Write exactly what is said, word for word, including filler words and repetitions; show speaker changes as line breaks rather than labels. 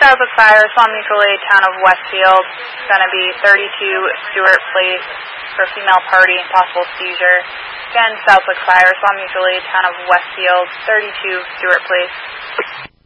Southwick Fire, Swan Mutual Aid, Town of Westfield. It's going to be thirty-two Stewart Place for female party and possible seizure. Again, Southwick Fire, Swan Mutual Aid, Town of Westfield, thirty-two Stewart Place.